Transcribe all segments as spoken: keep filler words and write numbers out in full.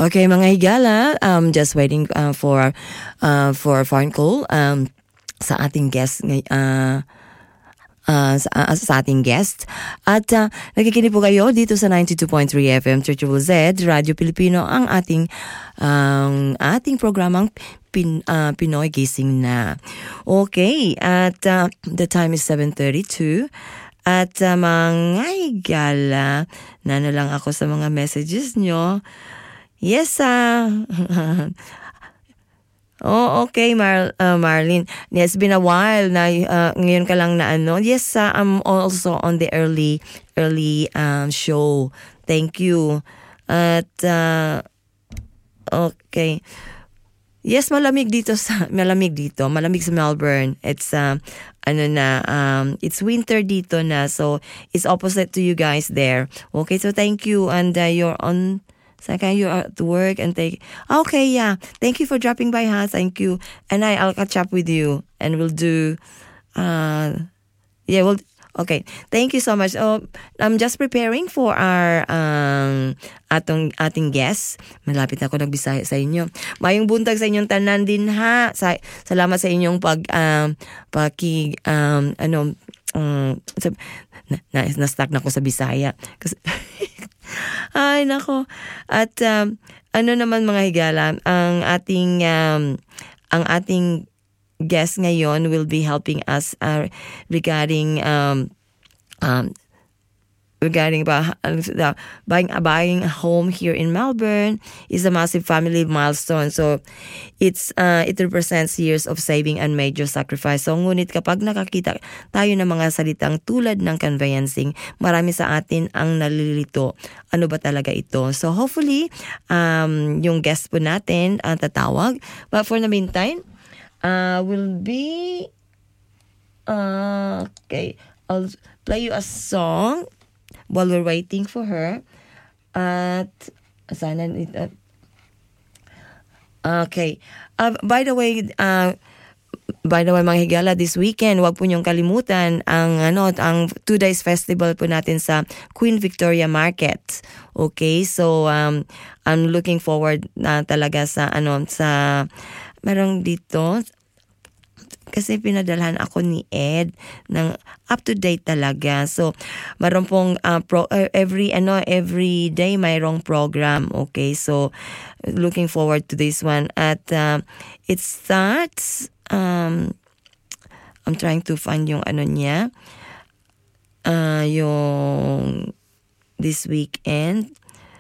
Okay, mga higala, um, just waiting uh, for uh, for a phone call um, sa ating guest ngay- uh, uh, sa, uh, sa ating guest. At uh, nakikinig po kayo dito sa ninety-two point three F M Triple Z, Radio Pilipino, ang ating ang ating programang Pin, uh, Pinoy Gising Na. Okay, at uh, the time is seven thirty-two. At uh, mga higala, na na lang ako sa mga messages nyo. Yes, ah. Oh, okay, Mar uh, Marlene. It's been a while na uh, ngayon ka lang na ano. Yes, uh, I'm also on the early early um, show. Thank you. At uh, okay. Yes, malamig dito sa malamig dito. Malamig sa Melbourne. It's uh, ano na um it's winter dito na, so it's opposite to you guys there. Okay, so thank you, and uh, you're on Second, you're at work and take. Okay, yeah. Thank you for dropping by, huh? Thank you. And I, I'll catch up with you, and we'll do. Uh, yeah, we'll. Okay. Thank you so much. Oh, I'm just preparing for our um atong ating guest. Malapit na ako nagbisaya sa inyo. Mayong buntag sa inyong tanan din, ha. Sa, salamat sa inyong pag um paki um ano um na, na, na stuck na ako sa Bisaya kasi. Ay, nako. At um, ano naman mga higala, ang ating um, ang ating guest ngayon will be helping us uh, regarding um, um, regarding about uh, buying buying a home here in Melbourne is a massive family milestone. So it's uh, it represents years of saving and major sacrifice. So ngunit kapag nakakita tayo ng mga salitang tulad ng conveyancing, marami sa atin ang nalilito. Ano ba talaga ito? So hopefully um, yung guest po natin ang uh, tatawag. But for the meantime, uh, will be uh, okay. I'll play you a song while we're waiting for her. At sana uh, okay. Uh, by the way, uh, by the way mga higala, this weekend wag po niyong kalimutan ang ano ang two days festival po natin sa Queen Victoria Market. Okay? So um I'm looking forward na talaga sa ano sa merong dito kasi pinadalhan ako ni Ed ng up-to-date talaga. So, maroon pong uh, pro, uh, every ano every day mayroong program. Okay, so looking forward to this one. At uh, it starts. Um, I'm trying to find yung ano niya. Uh, yung this weekend.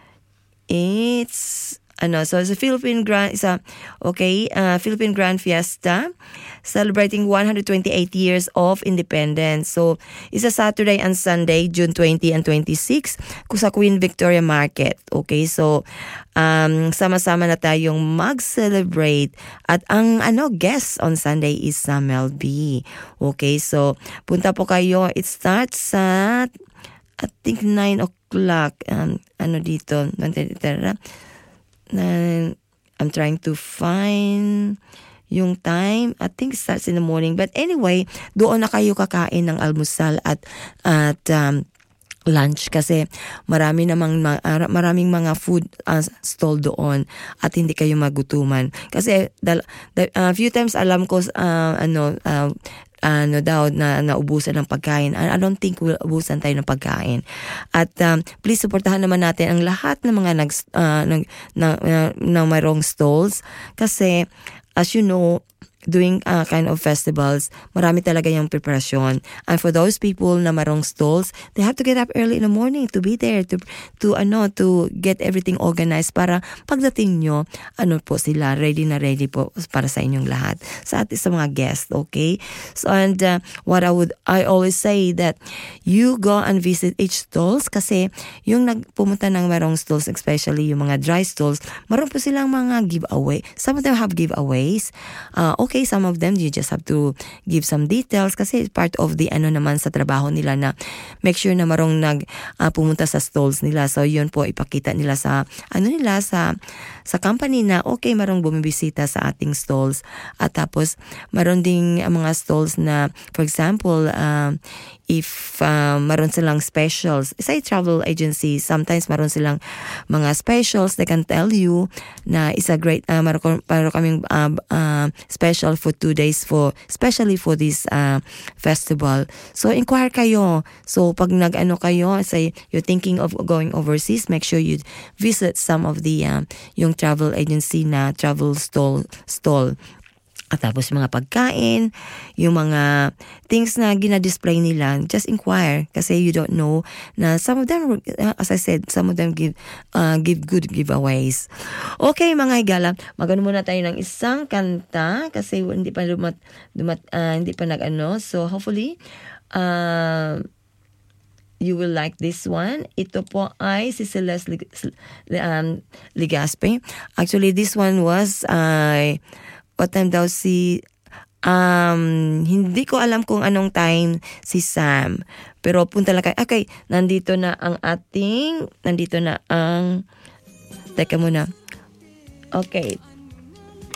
It's ano, so it's a Philippine Grand, is a, okay, uh, Philippine Grand Fiesta, celebrating one hundred twenty-eight years of independence. So, it's a Saturday and Sunday, June twentieth and twenty-sixth, sa Queen Victoria Market. Okay, so, um, sama-sama na tayong mag-celebrate. At ang, ano, guest on Sunday is Samuel B. Okay, so, punta po kayo. It starts at, I think, nine o'clock. Um, ano dito? I'm trying to find yung time. I think it starts in the morning. But anyway, doon na kayo kakain ng almusal at at um, lunch kasi marami namang maraming mga food uh, stall doon at hindi kayo magutuman. Kasi a uh, few times alam ko uh, ano uh, ano daw na naubusan ng pagkain. I don't think we'll ubusan tayo ng pagkain. At um, please supportahan naman natin ang lahat ng mga nag uh, nag na, uh, na mayroong stalls kasi as you know, doing uh, kind of festivals, marami talaga yung preparasyon. And for those people na marong stalls, they have to get up early in the morning to be there, to to ano to get everything organized para pagdating nyo, ano po sila, ready na ready po para sa inyong lahat. Sa ating sa mga guests, okay? So and uh, what I would, I always say that you go and visit each stalls kasi yung nagpumunta ng marong stalls, especially yung mga dry stalls, maroon po silang mga giveaway. Some of them have giveaways. Uh, okay, Okay, some of them you just have to give some details kasi part of the ano naman sa trabaho nila na make sure na marong nag uh, pumunta sa stalls nila. So yun po ipakita nila sa ano nila sa sa company na okay marong bumibisita sa ating stalls at tapos maroon ding uh, mga stalls na for example uh, if uh, maroon silang specials. Say travel agency, sometimes maroon silang mga specials. They can tell you na is a great, uh, maroon, maroon kaming uh, uh, special for two days for, especially for this uh, festival. So inquire kayo. So pag nag-ano kayo, say you're thinking of going overseas, make sure you visit some of the um, yung travel agency na travel stall stall. At tapos mga pagkain, yung mga things na gina-display nila, just inquire kasi you don't know na some of them, uh, as I said, some of them give uh, give good giveaways. Okay mga higala, magano muna tayo ng isang kanta kasi hindi pa dumat, dumat uh, hindi pa nag-ano. So hopefully, uh, you will like this one. Ito po ay si Celeste Lig- um, Ligaspe. Actually, this one was uh, what time daw si um hindi ko alam kung anong time si Sam, pero punta lang kayo. Okay, nandito na ang ating nandito na ang teka muna. Okay,